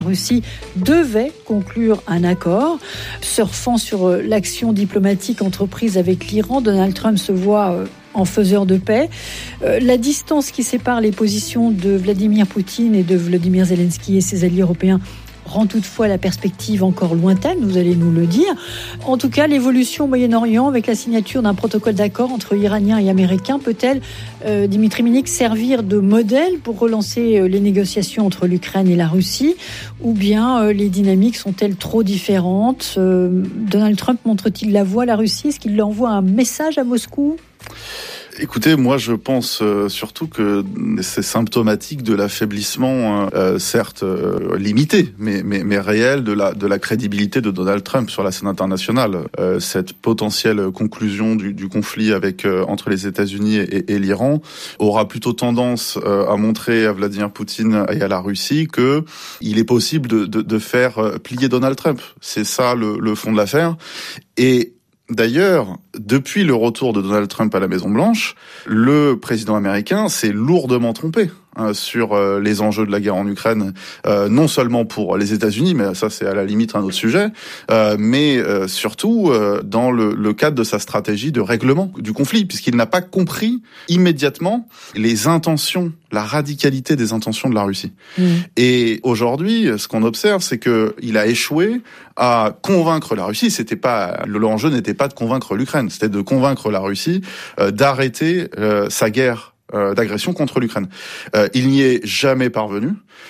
La Russie devait conclure un accord. Surfant sur l'action diplomatique entreprise avec l'Iran, Donald Trump se voit en faiseur de paix. La distance qui sépare les positions de Vladimir Poutine et de Volodymyr Zelensky et ses alliés européens rend toutefois la perspective encore lointaine, vous allez nous le dire. En tout cas, l'évolution au Moyen-Orient avec la signature d'un protocole d'accord entre Iraniens et Américains peut-elle, Dimitri Minik, servir de modèle pour relancer les négociations entre l'Ukraine et la Russie, ou bien les dynamiques sont-elles trop différentes? Donald Trump montre-t-il la voie à la Russie? Est-ce qu'il envoie un message à Moscou? Écoutez, moi je pense surtout que c'est symptomatique de l'affaiblissement, certes limité, mais réel de la crédibilité de Donald Trump sur la scène internationale. Cette potentielle conclusion du conflit entre les États-Unis et l'Iran aura plutôt tendance à montrer à Vladimir Poutine et à la Russie que il est possible de faire plier Donald Trump. C'est ça le fond de l'affaire. Et d'ailleurs, depuis le retour de Donald Trump à la Maison-Blanche, le président américain s'est lourdement trompé sur les enjeux de la guerre en Ukraine, non seulement pour les États-Unis, mais ça c'est à la limite un autre sujet, mais surtout dans le cadre de sa stratégie de règlement du conflit, puisqu'il n'a pas compris immédiatement les intentions, la radicalité des intentions de la Russie. Et aujourd'hui, ce qu'on observe, c'est que il a échoué à convaincre la Russie. L'enjeu n'était pas de convaincre l'Ukraine, c'était de convaincre la Russie d'arrêter sa guerre d'agression contre l'Ukraine. Il n'y est jamais parvenu.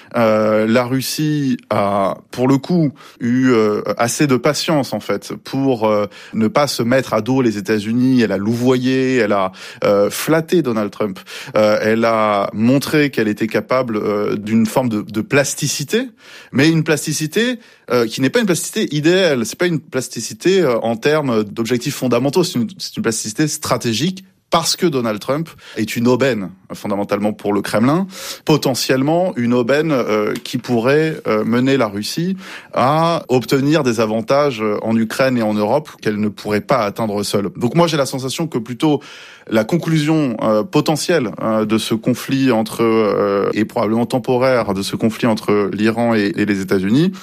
La Russie a, pour le coup, eu assez de patience en fait pour ne pas se mettre à dos les États-Unis. Elle a louvoyé, elle a flatté Donald Trump. Elle a montré qu'elle était capable d'une forme de plasticité, mais une plasticité qui n'est pas une plasticité idéale. C'est pas une plasticité en termes d'objectifs fondamentaux. C'est une plasticité stratégique. Parce que Donald Trump est une aubaine, fondamentalement pour le Kremlin, potentiellement une aubaine qui pourrait mener la Russie à obtenir des avantages en Ukraine et en Europe qu'elle ne pourrait pas atteindre seule. Donc moi j'ai la sensation que plutôt la conclusion potentielle de ce conflit et probablement temporaire de ce conflit entre l'Iran et les États-Unis,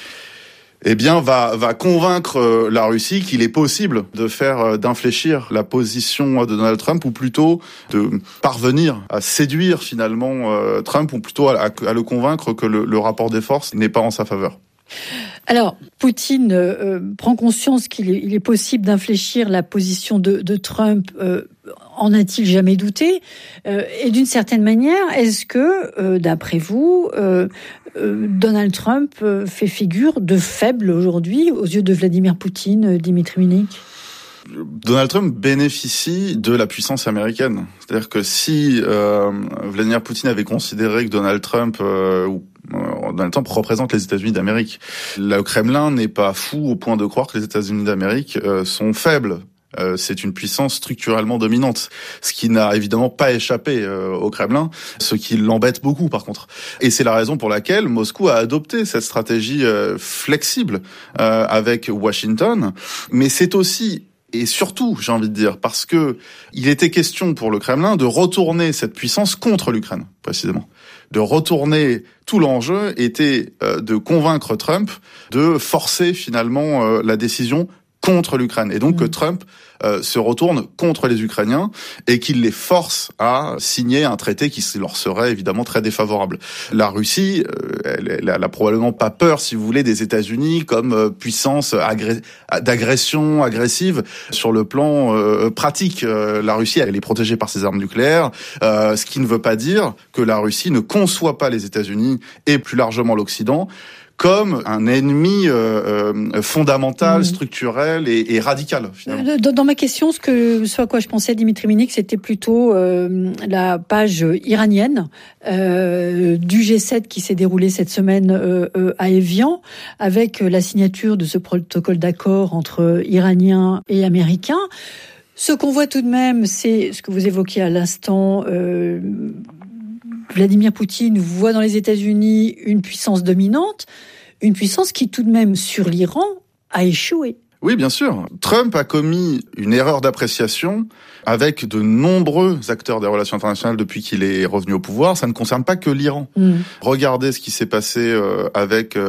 va convaincre la Russie qu'il est possible d'infléchir la position de Donald Trump, ou plutôt de parvenir à séduire finalement Trump, ou plutôt à le convaincre que le rapport des forces n'est pas en sa faveur. Alors, Poutine prend conscience qu'il est possible d'infléchir la position de Trump. En a-t-il jamais douté? Et d'une certaine manière, est-ce que, d'après vous, Donald Trump fait figure de faible aujourd'hui aux yeux de Vladimir Poutine, Dimitri Minik? Donald Trump bénéficie de la puissance américaine. C'est-à-dire que si Vladimir Poutine avait considéré que Donald Trump représente les États-Unis d'Amérique, le Kremlin n'est pas fou au point de croire que les États-Unis d'Amérique sont faibles. C'est une puissance structurellement dominante, ce qui n'a évidemment pas échappé au Kremlin, ce qui l'embête beaucoup par contre. Et c'est la raison pour laquelle Moscou a adopté cette stratégie flexible avec Washington, mais c'est aussi et surtout, j'ai envie de dire, parce que il était question pour le Kremlin de retourner cette puissance contre l'Ukraine, précisément. De retourner, tout l'enjeu était de convaincre Trump de forcer finalement la décision contre l'Ukraine. Et donc que Trump se retourne contre les Ukrainiens et qu'il les force à signer un traité qui leur serait évidemment très défavorable. La Russie, elle a probablement pas peur, si vous voulez, des États-Unis comme puissance d'agression agressive sur le plan pratique. La Russie, elle est protégée par ses armes nucléaires, ce qui ne veut pas dire que la Russie ne conçoit pas les États-Unis et plus largement l'Occident comme un ennemi fondamental, structurel et radical, finalement. Dans ma question, ce à quoi je pensais, Dimitri Minik, c'était plutôt la page iranienne du G7 qui s'est déroulée cette semaine à Évian, avec la signature de ce protocole d'accord entre Iraniens et Américains. Ce qu'on voit tout de même, c'est ce que vous évoquiez à l'instant. Vladimir Poutine voit dans les États-Unis une puissance dominante, une puissance qui tout de même sur l'Iran a échoué. Oui, bien sûr. Trump a commis une erreur d'appréciation avec de nombreux acteurs des relations internationales depuis qu'il est revenu au pouvoir. Ça ne concerne pas que l'Iran. Regardez ce qui s'est passé avec